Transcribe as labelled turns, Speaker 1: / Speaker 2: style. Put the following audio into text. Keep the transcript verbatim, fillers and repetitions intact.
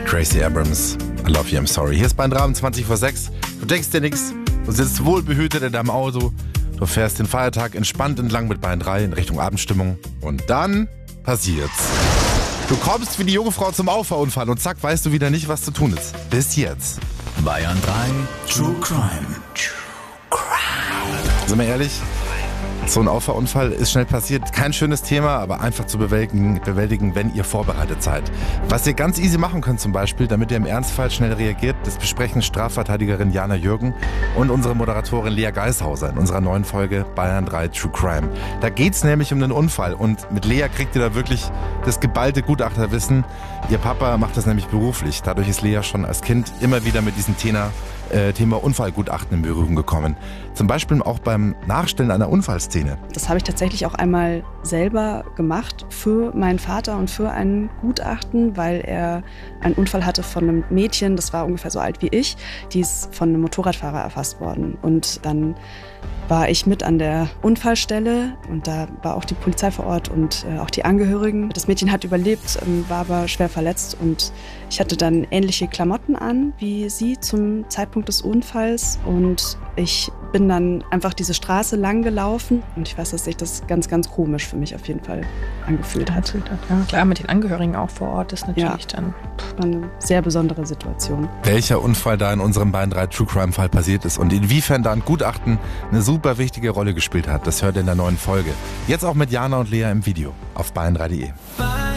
Speaker 1: Gracie Abrams, I love you, I'm sorry. Hier ist Bayern drei um zwanzig vor sechs. Du denkst dir nichts, du sitzt wohlbehütet in deinem Auto, du fährst den Feiertag entspannt entlang mit Bayern drei in Richtung Abendstimmung und dann passiert's. Du kommst wie die junge Frau zum Auffahrunfall und zack, weißt du wieder nicht, was zu tun ist. Bis jetzt.
Speaker 2: Bayern drei True Crime.
Speaker 1: True Crime. Sind wir ehrlich? So ein Auffahrunfall ist schnell passiert. Kein schönes Thema, aber einfach zu bewältigen, bewältigen, wenn ihr vorbereitet seid. Was ihr ganz easy machen könnt zum Beispiel, damit ihr im Ernstfall schnell reagiert, das besprechen Strafverteidigerin Jana Jürgen und unsere Moderatorin Lea Geishauser in unserer neuen Folge Bayern drei True Crime. Da geht's nämlich um einen Unfall und mit Lea kriegt ihr da wirklich das geballte Gutachterwissen. Ihr Papa macht das nämlich beruflich. Dadurch ist Lea schon als Kind immer wieder mit diesem Thema Äh, Thema Unfallgutachten in Berührung gekommen. Zum Beispiel auch beim Nachstellen einer Unfallszene.
Speaker 3: Das habe ich tatsächlich auch einmal selber gemacht für meinen Vater und für ein Gutachten, weil er einen Unfall hatte von einem Mädchen, das war ungefähr so alt wie ich, die ist von einem Motorradfahrer erfasst worden. Und dann war ich mit an der Unfallstelle und da war auch die Polizei vor Ort und äh, auch die Angehörigen. Das Mädchen hat überlebt, ähm, war aber schwer verletzt und ich hatte dann ähnliche Klamotten an wie sie zum Zeitpunkt des Unfalls und ich bin dann einfach diese Straße lang gelaufen und ich weiß, dass sich das ganz, ganz komisch für mich auf jeden Fall angefühlt hat.
Speaker 4: Ja, klar, mit den Angehörigen auch vor Ort ist natürlich
Speaker 3: ja,
Speaker 4: dann
Speaker 3: eine sehr besondere Situation.
Speaker 1: Welcher Unfall da in unserem Bayern drei True Crime Fall passiert ist und inwiefern da ein Gutachten eine super wichtige Rolle gespielt hat, das hört ihr in der neuen Folge. Jetzt auch mit Jana und Lea im Video auf bayern drei punkt de.